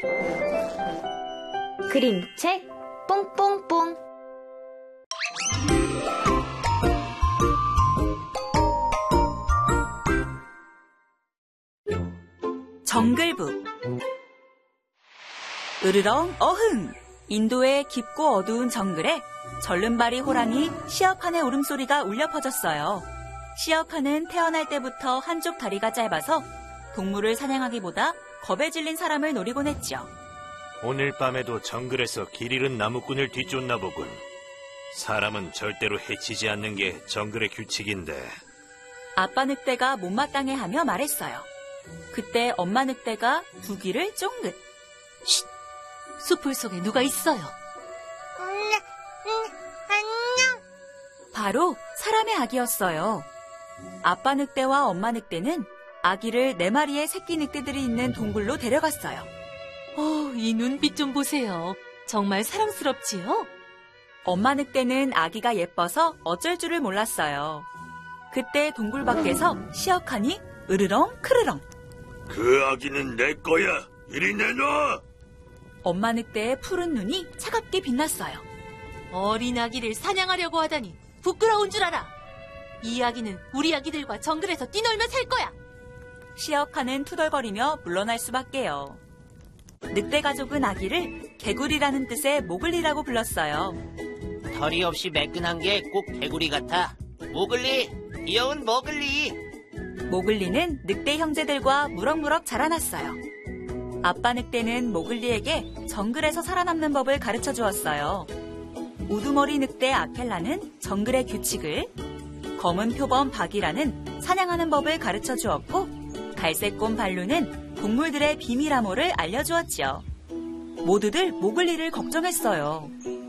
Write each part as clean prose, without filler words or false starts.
그림책 뽕뽕뽕. 정글북. 으르렁 어흥! 인도의 깊고 어두운 정글에 절름발이 호랑이 시어칸의 울음소리가 울려 퍼졌어요. 시어칸은 태어날 때부터 한쪽 다리가 짧아서 동물을 사냥하기보다 겁에 질린 사람을 노리곤 했죠. 오늘 밤에도 정글에서 길 잃은 나무꾼을 뒤쫓나 보군. 사람은 절대로 해치지 않는 게 정글의 규칙인데. 아빠 늑대가 못마땅해 하며 말했어요. 그때 엄마 늑대가 두 귀를 쫑긋. 쉿! 숲을 속에 누가 있어요. 안녕. 바로 사람의 아기였어요. 아빠 늑대와 엄마 늑대는 아기를 4마리의 새끼 늑대들이 있는 동굴로 데려갔어요. 이 눈빛 좀 보세요. 정말 사랑스럽지요? 엄마 늑대는 아기가 예뻐서 어쩔 줄을 몰랐어요. 그때 동굴 밖에서 시어칸이 으르렁 크르렁. 그 아기는 내 거야. 이리 내놔. 엄마 늑대의 푸른 눈이 차갑게 빛났어요. 어린 아기를 사냥하려고 하다니 부끄러운 줄 알아. 이 아기는 우리 아기들과 정글에서 뛰놀며 살 거야. 시어칸은 투덜거리며 물러날 수밖에요. 늑대 가족은 아기를 개구리라는 뜻의 모글리라고 불렀어요. 털이 없이 매끈한 게 꼭 개구리 같아. 모글리, 귀여운 모글리. 모글리는 늑대 형제들과 무럭무럭 자라났어요. 아빠 늑대는 모글리에게 정글에서 살아남는 법을 가르쳐 주었어요. 우두머리 늑대 아켈라는 정글의 규칙을, 검은 표범 박이라는 사냥하는 법을 가르쳐 주었고, 갈색곰 발루는 동물들의 비밀 암호를 알려주었죠. 모두들 모글리를 걱정했어요.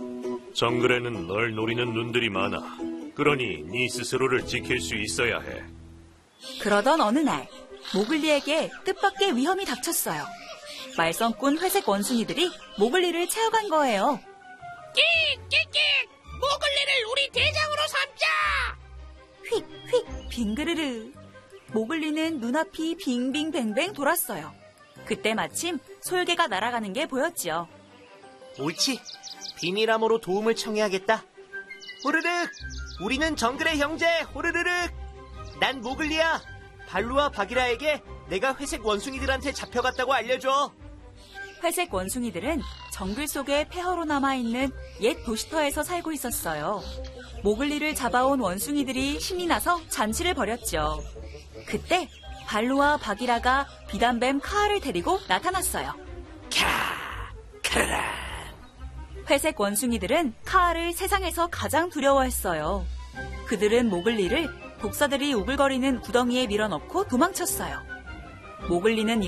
정글에는 널 노리는 눈들이 많아. 그러니 네 스스로를 지킬 수 있어야 해. 그러던 어느 날 모글리에게 뜻밖의 위험이 닥쳤어요. 말썽꾼 회색 원숭이들이 모글리를 채워간 거예요. 끽끽끽! 모글리를 우리 대장으로 삼자! 휙휙 빙그르르. 모글리는 눈앞이 빙빙뱅뱅 돌았어요. 그때 마침 솔개가 날아가는 게 보였지요. 옳지. 비밀암호로 도움을 청해야겠다. 호르륵! 우리는 정글의 형제 호르르륵! 난 모글리야. 발루와 바기라에게 내가 회색 원숭이들한테 잡혀갔다고 알려줘. 회색 원숭이들은 정글 속에 폐허로 남아있는 옛 도시터에서 살고 있었어요. 모글리를 잡아온 원숭이들이 신이 나서 잔치를 벌였죠. 그때 발루와 바기라가 비단뱀 카아를 데리고 나타났어요. 크란. 회색 원숭이들은 카아를 세상에서 가장 두려워했어요. 그들은 모글리를 독사들이 우글거리는 구덩이에 밀어넣고 도망쳤어요. 모글리는